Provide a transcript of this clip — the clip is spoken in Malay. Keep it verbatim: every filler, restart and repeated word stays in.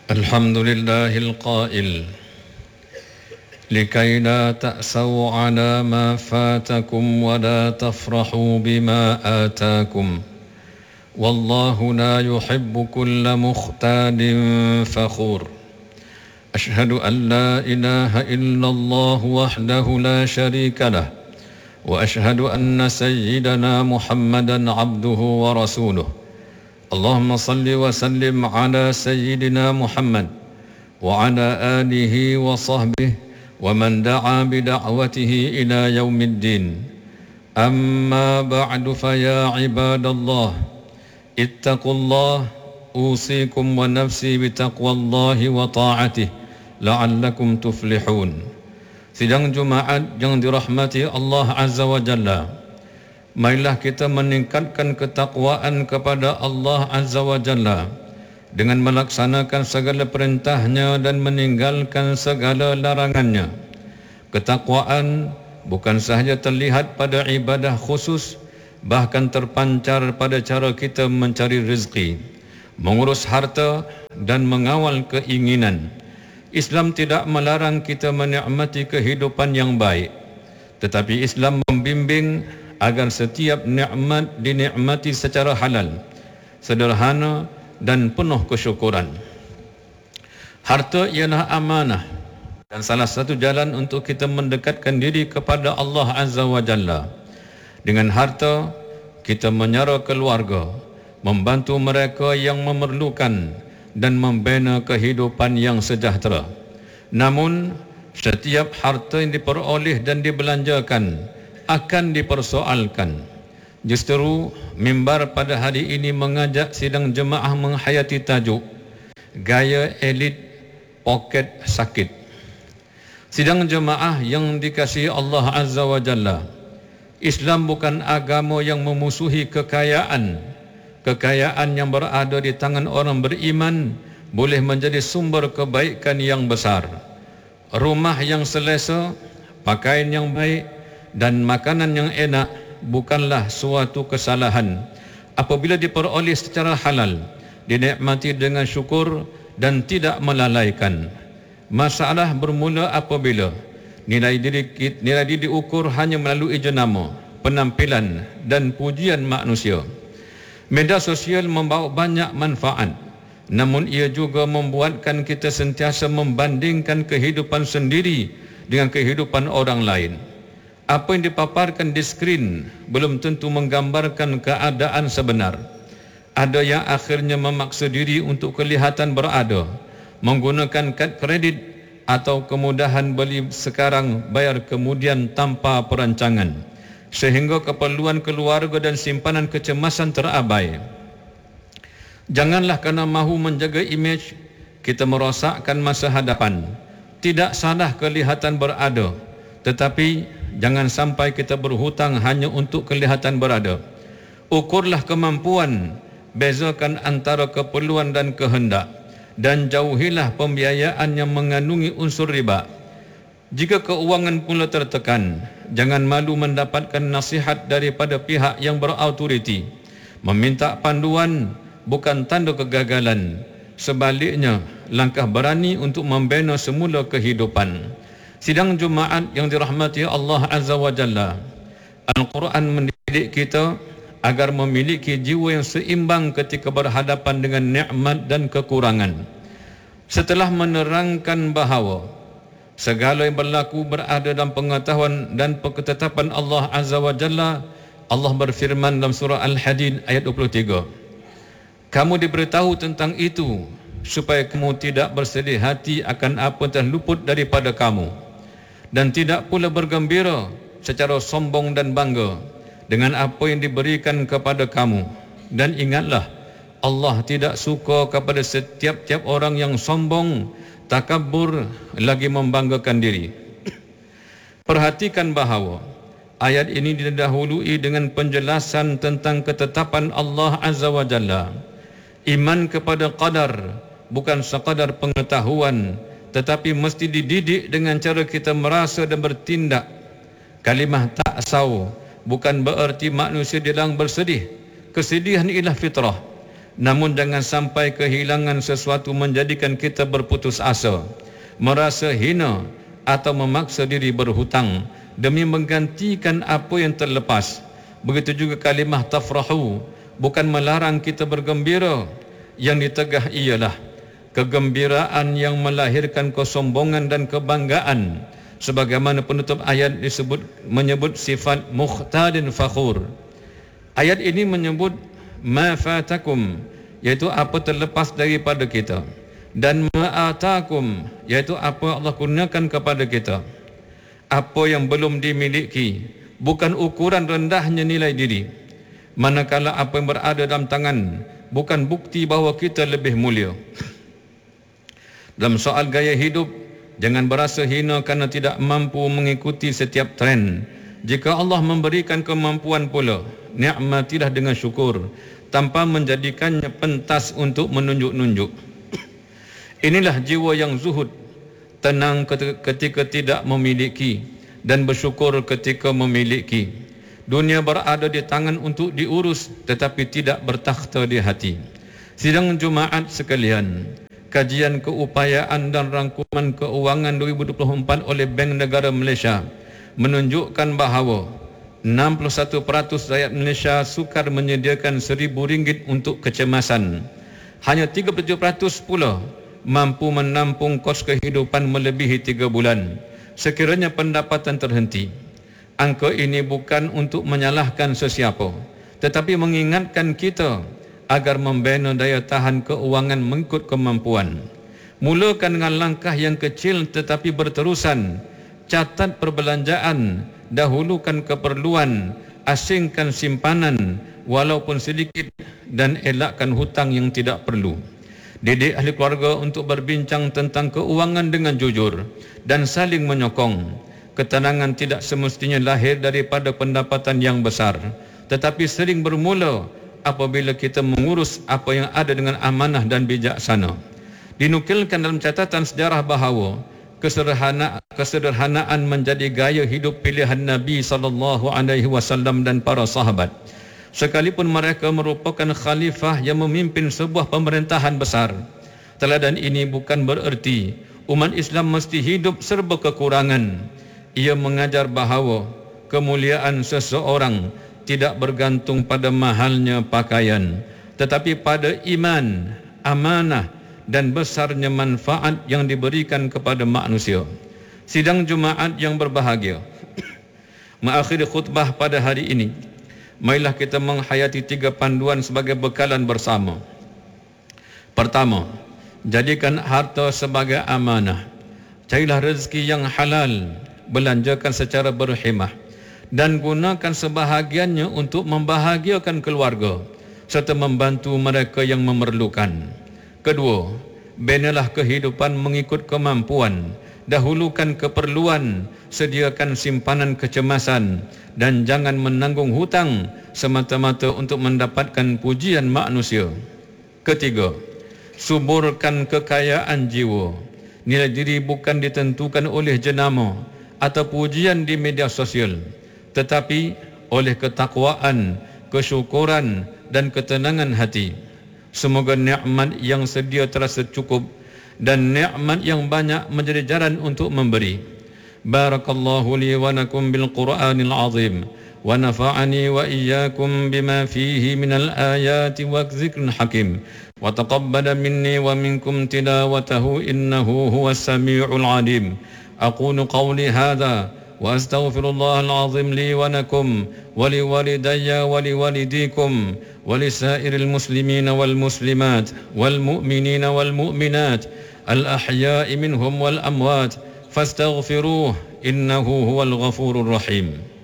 الحمد لله القائل لكي لا تأسوا على ما فاتكم ولا تفرحوا بما آتاكم والله لا يحب كل مختال فخور أشهد أن لا إله إلا الله وحده لا شريك له وأشهد أن سيدنا محمدا عبده ورسوله اللهم صل وسلم على سيدنا محمد وعلى آله وصحبه ومن دعا بدعوته إلى يوم الدين أما بعد فيا عباد الله اتقوا الله أوصيكم ونفسي بتقوى الله وطاعته لعلكم تفلحون. Sidang Jumaat yang dirahmati Allah Azza wa Jalla, marilah kita meningkatkan ketakwaan kepada Allah Azza wa Jalla dengan melaksanakan segala perintahnya dan meninggalkan segala larangannya. Ketakwaan bukan sahaja terlihat pada ibadah khusus, bahkan terpancar pada cara kita mencari rezeki, mengurus harta dan mengawal keinginan. Islam tidak melarang kita menikmati kehidupan yang baik, tetapi Islam membimbing agar setiap nikmat dinikmati secara halal, sederhana dan penuh kesyukuran. Harta ialah amanah dan salah satu jalan untuk kita mendekatkan diri kepada Allah Azza wa Jalla. Dengan harta, kita menyara keluarga, membantu mereka yang memerlukan dan membina kehidupan yang sejahtera. Namun, setiap harta yang diperoleh dan dibelanjakan akan dipersoalkan. Justru mimbar pada hari ini mengajak sidang jemaah menghayati tajuk Gaya Elit Poket Sakit. Sidang jemaah yang dikasihi Allah Azza wa Jalla, Islam bukan agama yang memusuhi kekayaan. Kekayaan yang berada di tangan orang beriman boleh menjadi sumber kebaikan yang besar. Rumah yang selesa, pakaian yang baik dan makanan yang enak bukanlah suatu kesalahan apabila diperoleh secara halal, dinikmati dengan syukur dan tidak melalaikan. Masalah bermula apabila nilai diri, nilai diri diukur hanya melalui jenama, penampilan dan pujian manusia. Media sosial membawa banyak manfaat, namun ia juga membuatkan kita sentiasa membandingkan kehidupan sendiri dengan kehidupan orang lain. Apa yang dipaparkan di skrin belum tentu menggambarkan keadaan sebenar. Ada yang akhirnya memaksa diri untuk kelihatan berada, menggunakan kad kredit atau kemudahan beli sekarang bayar kemudian tanpa perancangan, sehingga keperluan keluarga dan simpanan kecemasan terabai. Janganlah kerana mahu menjaga imej kita merosakkan masa hadapan. Tidak salah kelihatan berada, tetapi jangan sampai kita berhutang hanya untuk kelihatan berada. Ukurlah kemampuan, bezakan antara keperluan dan kehendak, dan jauhilah pembiayaan yang mengandungi unsur riba. Jika keuangan pula tertekan, jangan malu mendapatkan nasihat daripada pihak yang berautoriti. Meminta panduan bukan tanda kegagalan. Sebaliknya, langkah berani untuk membina semula kehidupan. Sidang Jumaat yang dirahmati Allah Azza wa Jalla, Al-Quran mendidik kita agar memiliki jiwa yang seimbang ketika berhadapan dengan nikmat dan kekurangan. Setelah menerangkan bahawa segala yang berlaku berada dalam pengetahuan dan ketetapan Allah Azza wa Jalla, Allah berfirman dalam surah Al-Hadid ayat dua puluh tiga, kamu diberitahu tentang itu supaya kamu tidak bersedih hati akan apa yang telah luput daripada kamu, dan tidak pula bergembira secara sombong dan bangga dengan apa yang diberikan kepada kamu. Dan ingatlah, Allah tidak suka kepada setiap-tiap orang yang sombong, takabur, lagi membanggakan diri. Perhatikan bahawa ayat ini didahului dengan penjelasan tentang ketetapan Allah Azza wa Jalla. Iman kepada qadar bukan sekadar pengetahuan, tetapi mesti dididik dengan cara kita merasa dan bertindak. Kalimah ta'saw bukan bererti manusia dilarang bersedih. Kesedihan ialah fitrah. Namun jangan sampai kehilangan sesuatu menjadikan kita berputus asa, merasa hina atau memaksa diri berhutang demi menggantikan apa yang terlepas. Begitu juga kalimah tafrahu bukan melarang kita bergembira. Yang ditegah ialah kegembiraan yang melahirkan kesombongan dan kebanggaan, sebagaimana penutup ayat disebut menyebut sifat muhtadin fakhur. Ayat ini menyebut ma fatakum, iaitu apa terlepas daripada kita, dan ma atakum, iaitu apa Allah kurniakan kepada kita. Apa yang belum dimiliki bukan ukuran rendahnya nilai diri, manakala apa yang berada dalam tangan bukan bukti bahawa kita lebih mulia. Dalam soal gaya hidup, jangan berasa hina kerana tidak mampu mengikuti setiap tren. Jika Allah memberikan kemampuan pula, nikmatilah dengan syukur tanpa menjadikannya pentas untuk menunjuk-nunjuk. Inilah jiwa yang zuhud, tenang ketika tidak memiliki dan bersyukur ketika memiliki. Dunia berada di tangan untuk diurus tetapi tidak bertakhta di hati. Sidang Jumaat sekalian, kajian keupayaan dan rangkuman keuangan dua ribu dua puluh empat oleh Bank Negara Malaysia menunjukkan bahawa enam puluh satu peratus rakyat Malaysia sukar menyediakan seribu ringgit untuk kecemasan. Hanya tiga puluh tujuh peratus pula mampu menampung kos kehidupan melebihi tiga bulan sekiranya pendapatan terhenti. Angka ini bukan untuk menyalahkan sesiapa, tetapi mengingatkan kita agar membina daya tahan keuangan mengikut kemampuan. Mulakan dengan langkah yang kecil tetapi berterusan. Catat perbelanjaan, dahulukan keperluan, asingkan simpanan walaupun sedikit, dan elakkan hutang yang tidak perlu. Didik ahli keluarga untuk berbincang tentang keuangan dengan jujur dan saling menyokong. Ketenangan tidak semestinya lahir daripada pendapatan yang besar, tetapi sering bermula apabila kita mengurus apa yang ada dengan amanah dan bijaksana. Dinukilkan dalam catatan sejarah bahawa kesederhana, kesederhanaan menjadi gaya hidup pilihan Nabi sallallahu alaihi wasallam dan para sahabat. Sekalipun mereka merupakan khalifah yang memimpin sebuah pemerintahan besar, teladan ini bukan bererti umat Islam mesti hidup serba kekurangan. Ia mengajar bahawa kemuliaan seseorang tidak bergantung pada mahalnya pakaian, tetapi pada iman, amanah dan besarnya manfaat yang diberikan kepada manusia. Sidang Jumaat yang berbahagia, mengakhiri khutbah pada hari ini, marilah kita menghayati tiga panduan sebagai bekalan bersama. Pertama, jadikan harta sebagai amanah. Carilah rezeki yang halal, belanjakan secara berhemah, dan gunakan sebahagiannya untuk membahagiakan keluarga serta membantu mereka yang memerlukan. Kedua, binalah kehidupan mengikut kemampuan. Dahulukan keperluan, sediakan simpanan kecemasan, dan jangan menanggung hutang semata-mata untuk mendapatkan pujian manusia. Ketiga, suburkan kekayaan jiwa. Nilai diri bukan ditentukan oleh jenama atau pujian di media sosial, tetapi oleh ketakwaan, kesyukuran dan ketenangan hati. Semoga nikmat yang sedia terasa cukup dan nikmat yang banyak menjadi jalan untuk memberi. Barakallahu li wa lakum bil Qur'anil azim wa nafa'ani wa iyyakum bima fihi minal ayati wa dzikril hakim wa taqabbala minni wa minkum tilawatahu innahu huwas samiul alim. أقول قولي هذا وأستغفر الله العظيم لي ولكم ولوالدي ولوالديكم ولسائر المسلمين والمسلمات والمؤمنين والمؤمنات الأحياء منهم والأموات فاستغفروه إنه هو الغفور الرحيم.